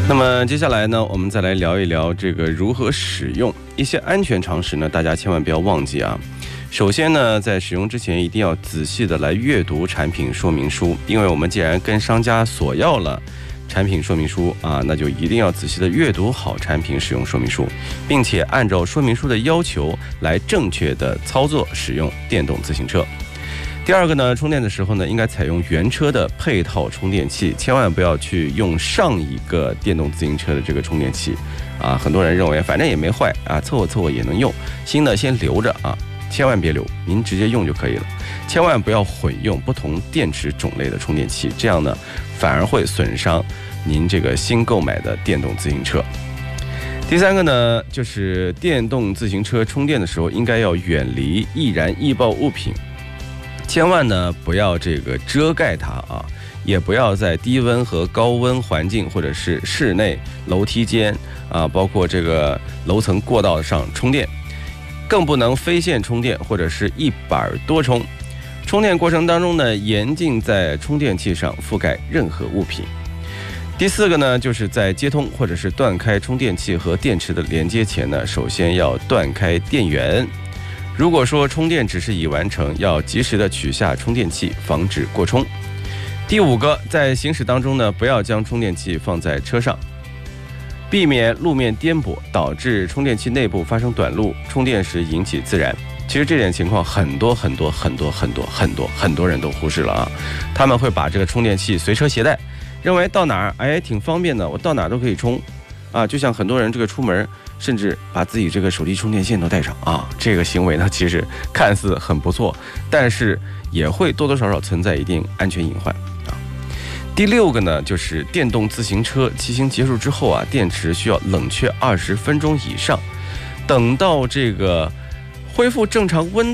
那么接下来呢，我们再来聊一聊这个如何使用一些安全常识呢，大家千万不要忘记啊。首先呢，在使用之前一定要仔细的来阅读产品说明书，因为我们既然跟商家索要了产品说明书啊，那就一定要仔细的阅读好产品使用说明书，并且按照说明书的要求来正确的操作使用电动自行车。第二个呢，充电的时候呢，应该采用原车的配套充电器，千万不要去用上一个电动自行车的这个充电器啊。很多人认为反正也没坏啊，凑合凑合也能用，新的先留着啊，千万别留，您直接用就可以了。千万不要混用不同电池种类的充电器，这样呢反而会损伤您这个新购买的电动自行车。第三个呢，就是电动自行车充电的时候应该要远离易燃易爆物品。千万呢不要这个遮盖它啊，也不要在低温和高温环境或者是室内楼梯间啊，包括这个楼层过道上充电，更不能飞线充电或者是一板多充。充电过程当中呢，严禁在充电器上覆盖任何物品。第四个呢，就是在接通或者是断开充电器和电池的连接前呢，首先要断开电源。如果说充电只是已完成，要及时的取下充电器，防止过充。第五个，在行驶当中呢，不要将充电器放在车上，避免路面颠簸导致充电器内部发生短路，充电时引起自燃。其实这点情况很多人都忽视了啊，他们会把这个充电器随车携带，认为到哪儿挺方便的，我到哪儿都可以充啊。就像很多人这个出门甚至把自己这个手机充电线都带上啊，这个行为呢其实看似很不错，但是也会多多少少存在一定安全隐患啊。第六个呢，就是电动自行车骑行结束之后啊，电池需要冷却20分钟以上，等到这个恢复正常温